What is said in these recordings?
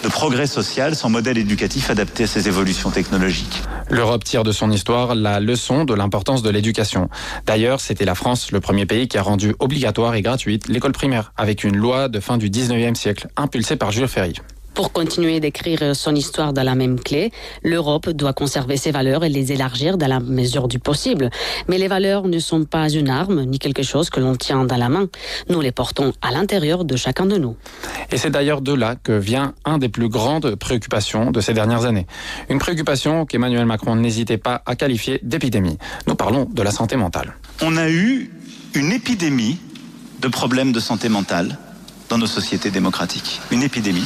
de progrès social, son modèle éducatif adapté à ces évolutions technologiques. L'Europe tire de son histoire la leçon de l'importance de l'éducation. D'ailleurs, c'était la France, le premier pays qui a rendu obligatoire et gratuite l'école primaire, avec une loi de fin du 19e siècle, impulsée par Jules Ferry. Pour continuer d'écrire son histoire dans la même clé, l'Europe doit conserver ses valeurs et les élargir dans la mesure du possible. Mais les valeurs ne sont pas une arme, ni quelque chose que l'on tient dans la main. Nous les portons à l'intérieur de chacun de nous. Et c'est d'ailleurs de là que vient une des plus grandes préoccupations de ces dernières années. Une préoccupation qu'Emmanuel Macron n'hésitait pas à qualifier d'épidémie. Nous parlons de la santé mentale. On a eu une épidémie de problèmes de santé mentale dans nos sociétés démocratiques. Une épidémie.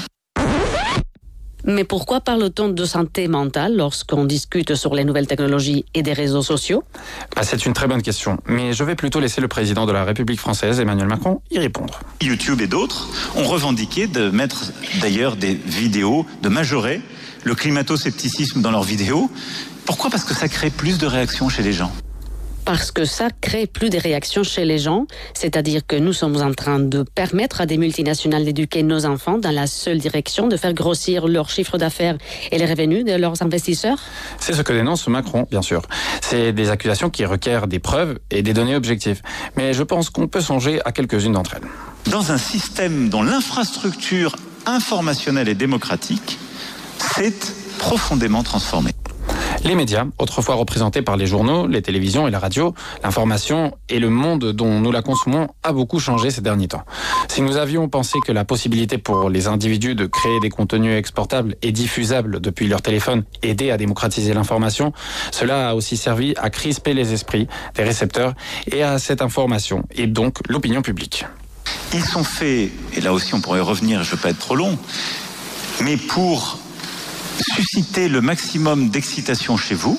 Mais pourquoi parle-t-on de santé mentale lorsqu'on discute sur les nouvelles technologies et des réseaux sociaux ? C'est une très bonne question, mais je vais plutôt laisser le président de la République française, Emmanuel Macron, y répondre. YouTube et d'autres ont revendiqué de mettre d'ailleurs des vidéos, de majorer le climato-scepticisme dans leurs vidéos. Pourquoi ? Parce que ça crée plus de réactions chez les gens. Parce que ça crée plus de réactions chez les gens, c'est-à-dire que nous sommes en train de permettre à des multinationales d'éduquer nos enfants dans la seule direction de faire grossir leur chiffre d'affaires et les revenus de leurs investisseurs ? C'est ce que dénonce Macron, bien sûr. C'est des accusations qui requièrent des preuves et des données objectives. Mais je pense qu'on peut songer à quelques-unes d'entre elles. Dans un système dont l'infrastructure informationnelle et démocratique s'est profondément transformée. Les médias, autrefois représentés par les journaux, les télévisions et la radio, l'information et le monde dont nous la consommons a beaucoup changé ces derniers temps. Si nous avions pensé que la possibilité pour les individus de créer des contenus exportables et diffusables depuis leur téléphone aidait à démocratiser l'information, cela a aussi servi à crisper les esprits des récepteurs et à cette information, et donc l'opinion publique. Ils sont faits, et là aussi on pourrait y revenir, je ne veux pas être trop long, mais pour susciter le maximum d'excitation chez vous,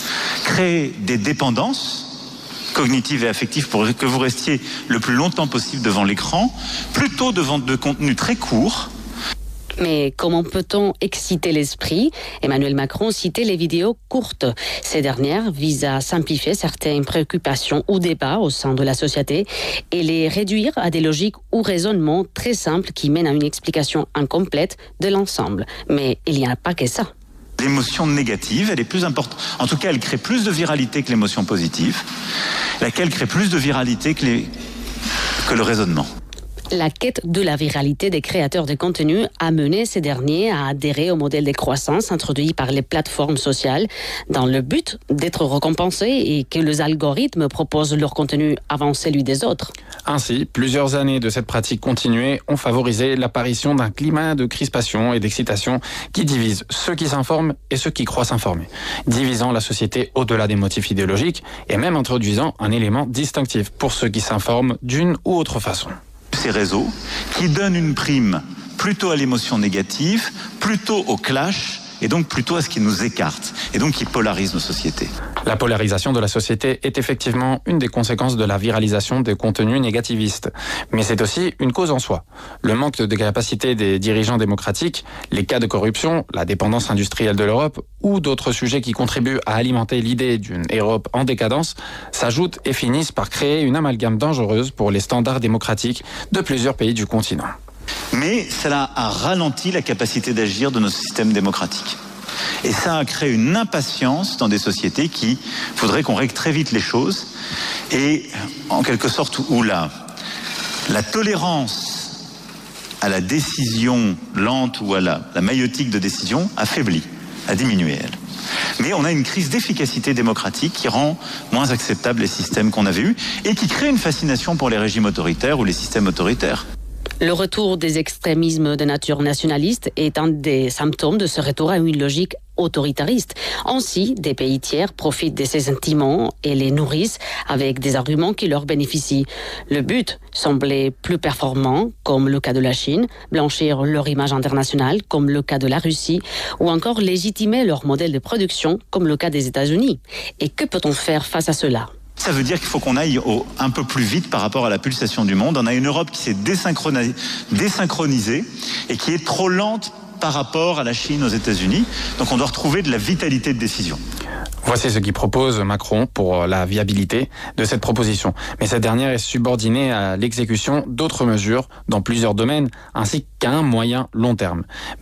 créer des dépendances cognitives et affectives pour que vous restiez le plus longtemps possible devant l'écran, plutôt devant de contenus très courts. Mais comment peut-on exciter l'esprit ? Emmanuel Macron citait les vidéos courtes. Ces dernières visent à simplifier certaines préoccupations ou débats au sein de la société et les réduire à des logiques ou raisonnements très simples qui mènent à une explication incomplète de l'ensemble. Mais il n'y a pas que ça. L'émotion négative, elle est plus importante. En tout cas, elle crée plus de viralité que l'émotion positive, laquelle crée plus de viralité que le raisonnement. La quête de la viralité des créateurs de contenu a mené ces derniers à adhérer au modèle de croissance introduit par les plateformes sociales dans le but d'être récompensés et que les algorithmes proposent leur contenu avant celui des autres. Ainsi, plusieurs années de cette pratique continuée ont favorisé l'apparition d'un climat de crispation et d'excitation qui divise ceux qui s'informent et ceux qui croient s'informer, divisant la société au-delà des motifs idéologiques et même introduisant un élément distinctif pour ceux qui s'informent d'une ou autre façon. Ces réseaux qui donnent une prime plutôt à l'émotion négative, plutôt au clash et donc plutôt à ce qui nous écarte et donc qui polarise nos sociétés. La polarisation de la société est effectivement une des conséquences de la viralisation des contenus négativistes. Mais c'est aussi une cause en soi. Le manque de capacité des dirigeants démocratiques, les cas de corruption, la dépendance industrielle de l'Europe ou d'autres sujets qui contribuent à alimenter l'idée d'une Europe en décadence s'ajoutent et finissent par créer une amalgame dangereuse pour les standards démocratiques de plusieurs pays du continent. Mais cela a ralenti la capacité d'agir de nos systèmes démocratiques. Et ça a créé une impatience dans des sociétés qui voudraient qu'on règle très vite les choses et en quelque sorte où la tolérance à la décision lente ou à la maïotique de décision a faibli, a diminué elle. Mais on a une crise d'efficacité démocratique qui rend moins acceptables les systèmes qu'on avait eus et qui crée une fascination pour les régimes autoritaires ou les systèmes autoritaires. Le retour des extrémismes de nature nationaliste est un des symptômes de ce retour à une logique autoritariste. Ainsi, des pays tiers profitent de ces sentiments et les nourrissent avec des arguments qui leur bénéficient. Le but semblait plus performant, comme le cas de la Chine, blanchir leur image internationale, comme le cas de la Russie, ou encore légitimer leur modèle de production, comme le cas des États-Unis. Et que peut-on faire face à cela ? Ça veut dire qu'il faut qu'on aille un peu plus vite par rapport à la pulsation du monde. On a une Europe qui s'est désynchronisée et qui est trop lente par rapport à la Chine, aux États-Unis. Donc on doit retrouver de la vitalité de décision. Voici ce qu'il propose Macron pour la viabilité de cette proposition. Mais cette dernière est subordonnée à l'exécution d'autres mesures dans plusieurs domaines, ainsi qu'à un moyen long terme.